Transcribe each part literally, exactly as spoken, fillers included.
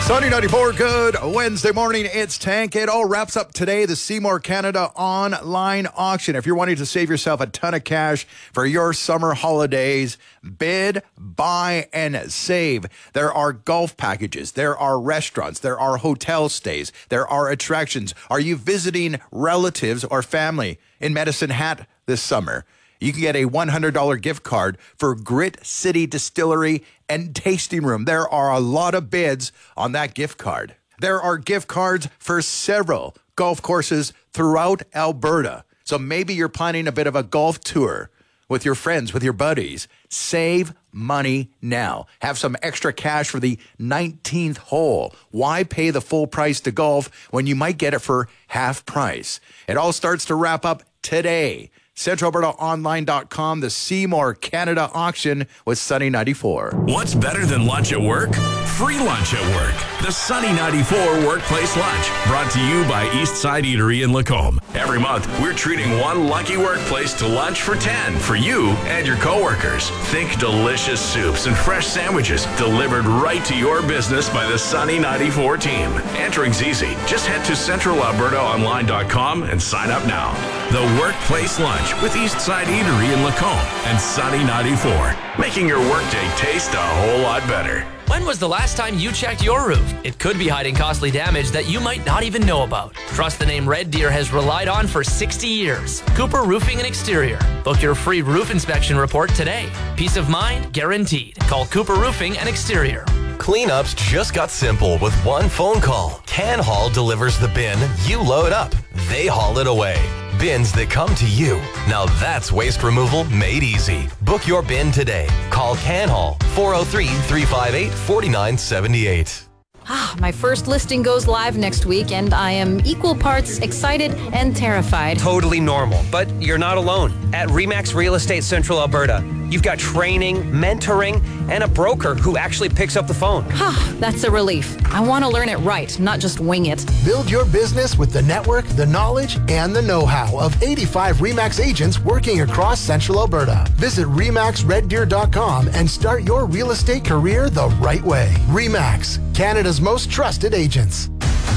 Sunny ninety-four, good Wednesday morning. It's Tank. It all wraps up today, the Seymour Canada online auction. If you're wanting to save yourself a ton of cash for your summer holidays, bid, buy, and save. There are golf packages. There are restaurants. There are hotel stays. There are attractions. Are you visiting relatives or family in Medicine Hat this summer? You can get a one hundred dollars gift card for Grit City Distillery and Tasting Room. There are a lot of bids on that gift card. There are gift cards for several golf courses throughout Alberta. So maybe you're planning a bit of a golf tour with your friends, with your buddies. Save money now. Have some extra cash for the nineteenth hole. Why pay the full price to golf when you might get it for half price? It all starts to wrap up today. Central Alberta Online dot com, the Seymour Canada auction with Sunny ninety-four. What's better than lunch at work? Free lunch at work. The Sunny ninety-four Workplace Lunch, brought to you by Eastside Eatery in Lacombe. Every month, we're treating one lucky workplace to lunch for ten for you and your coworkers. Think delicious soups and fresh sandwiches delivered right to your business by the Sunny ninety-four team. Entering's easy. Just head to Central Alberta Online dot com and sign up now. The Workplace Lunch with Eastside Eatery in Lacombe and Sunny ninety-four, making your workday taste a whole lot better. When was the last time you checked your roof? It could be hiding costly damage that you might not even know about. Trust the name Red Deer has relied on for sixty years. Cooper Roofing and Exterior. Book your free roof inspection report today. Peace of mind guaranteed. Call Cooper Roofing and Exterior. Cleanups just got simple with one phone call. CanHaul delivers the bin, you load up, they haul it away. Bins that come to you. Now that's waste removal made easy. Book your bin today. Call CanHaul four oh three, three five eight, four nine seven eight. Ah, my first listing goes live next week, and I am equal parts excited and terrified. Totally normal, but you're not alone. At RE/MAX Real Estate Central Alberta, you've got training, mentoring, and a broker who actually picks up the phone. Ah, that's a relief. I want to learn it right, not just wing it. Build your business with the network, the knowledge, and the know-how of eighty-five RE/MAX agents working across Central Alberta. Visit re max red deer dot com and start your real estate career the right way. RE/MAX, Canada's most trusted agents.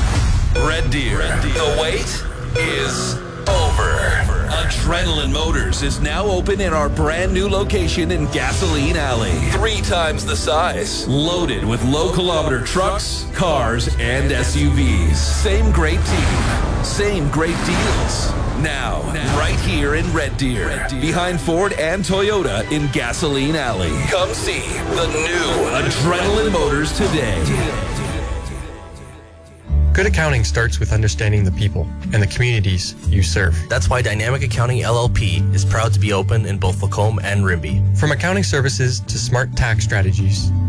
Red Deer. Red Deer. The wait is over. Adrenaline Motors is now open in our brand new location in Gasoline Alley. Three times the size. Loaded with low kilometer trucks, cars, and S U Vs. Same great team. Same great deals. Now, now, right here in Red Deer, Red Deer, behind Ford and Toyota in Gasoline Alley. Come see the new Adrenaline Motors today. Good accounting starts with understanding the people and the communities you serve. That's why Dynamic Accounting L L P is proud to be open in both Lacombe and Rimbey. From accounting services to smart tax strategies,